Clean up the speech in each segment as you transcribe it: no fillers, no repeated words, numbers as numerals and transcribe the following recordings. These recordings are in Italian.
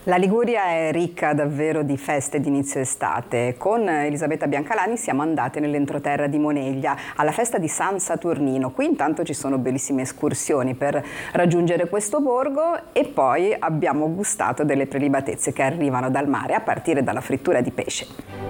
La Liguria è ricca davvero di feste d'inizio estate. Con Elisabetta Biancalani siamo andate nell'entroterra di Moneglia alla festa di San Saturnino. Qui intanto ci sono bellissime escursioni per raggiungere questo borgo e poi abbiamo gustato delle prelibatezze che arrivano dal mare, a partire dalla frittura di pesce.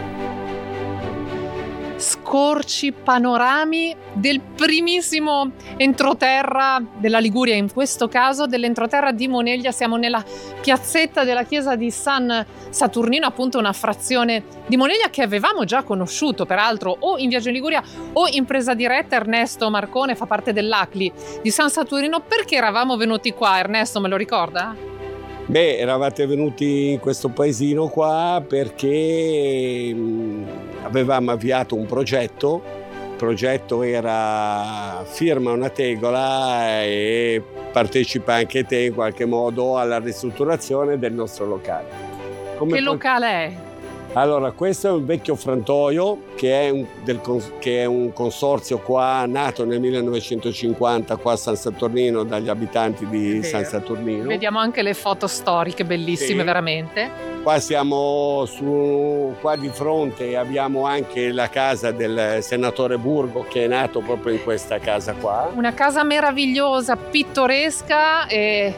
Scorci, panorami del primissimo entroterra della Liguria, in questo caso dell'entroterra di Moneglia. Siamo nella piazzetta della chiesa di San Saturnino, appunto una frazione di Moneglia che avevamo già conosciuto peraltro o in Viaggio in Liguria o in Presa Diretta. Ernesto Marcone fa parte dell'ACLI di San Saturnino. Perché eravamo venuti qua? Ernesto, me lo ricorda? Beh, eravate venuti in questo paesino qua perché avevamo avviato un progetto. Il progetto era firma una tegola e partecipa anche te in qualche modo alla ristrutturazione del nostro locale. Che locale è? Allora, questo è un vecchio frantoio che è un consorzio qua nato nel 1950 qua a San Saturnino dagli abitanti di San Saturnino. Vediamo anche le foto storiche bellissime, sì. Veramente. Qua siamo qua di fronte abbiamo anche la casa del senatore Burgo che è nato proprio in questa casa qua. Una casa meravigliosa, pittoresca e...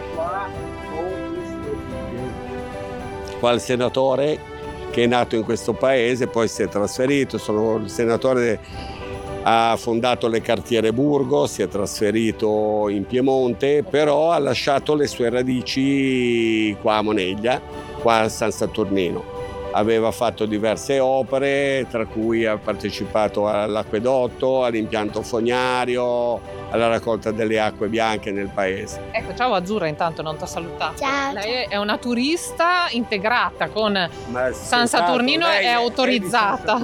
Qua il senatore che è nato in questo paese, poi si è trasferito, il senatore ha fondato le cartiere Burgo, si è trasferito in Piemonte, però ha lasciato le sue radici qua a Moneglia, qua a San Saturnino. Aveva fatto diverse opere, tra cui ha partecipato all'acquedotto, all'impianto fognario, alla raccolta delle acque bianche nel paese. Ecco, ciao Azzurra, intanto non ti ho salutato. Ciao. Lei è una turista integrata con San Saturnino, è autorizzata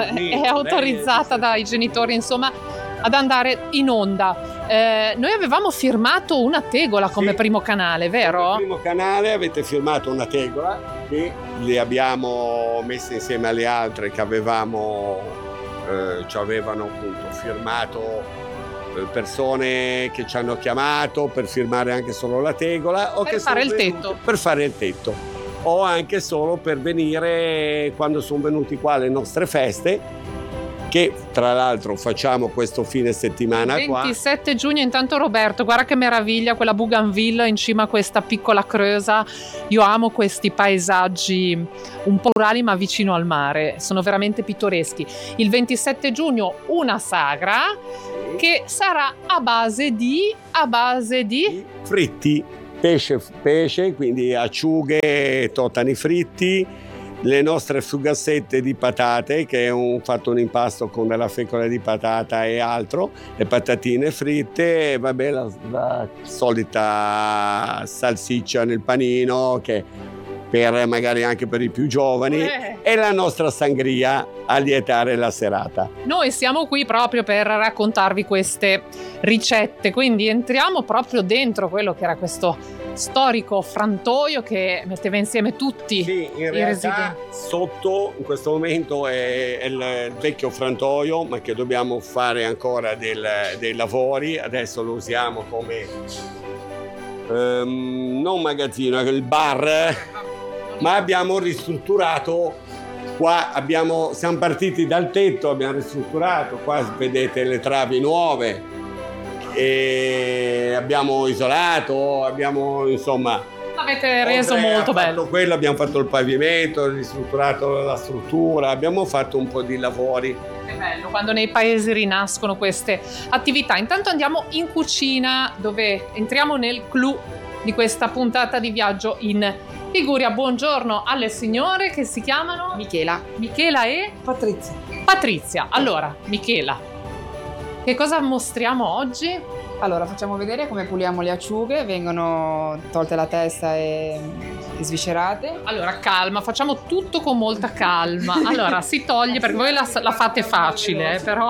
dai genitori, insomma, ad andare in onda. Noi avevamo firmato una tegola come primo canale, vero? Come primo canale avete firmato una tegola che le abbiamo messe insieme alle altre che ci avevano appunto firmato, persone che ci hanno chiamato per firmare anche solo la tegola o per fare il tetto. Per fare il tetto o anche solo per venire quando sono venuti qua alle nostre feste, che tra l'altro facciamo questo fine settimana 27 giugno. Intanto Roberto, guarda che meraviglia quella bougainville in cima a questa piccola creusa. Io amo questi paesaggi un po' rurali ma vicino al mare, sono veramente pittoreschi. Il 27 giugno una sagra che sarà a base di fritti, pesce, quindi acciughe, totani fritti, le nostre fugassette di patate, che è fatto un impasto con della fecola di patata e altro, le patatine fritte, e vabbè, la solita salsiccia nel panino, che magari anche per i più giovani, e la nostra sangria a lietare la serata. Noi siamo qui proprio per raccontarvi queste ricette, quindi entriamo proprio dentro quello che era questo storico frantoio che metteva insieme tutti in realtà sotto in questo momento è il vecchio frantoio, ma che dobbiamo fare ancora dei lavori. Adesso lo usiamo come non magazzino, è il bar, ma abbiamo ristrutturato. Qua siamo partiti dal tetto, abbiamo ristrutturato, qua vedete le travi nuove e abbiamo isolato, l'avete reso molto bello. Quello, abbiamo fatto il pavimento, ristrutturato la struttura, abbiamo fatto un po' di lavori. Che bello quando nei paesi rinascono queste attività. Intanto andiamo in cucina, dove entriamo nel clou di questa puntata di Viaggio in Liguria. Buongiorno alle signore che si chiamano Michela e Patrizia. Allora, Michela, che cosa mostriamo oggi? Allora, facciamo vedere come puliamo le acciughe, vengono tolte la testa e sviscerate. Allora, calma, facciamo tutto con molta calma. Allora, si toglie, perché voi la fate facile, però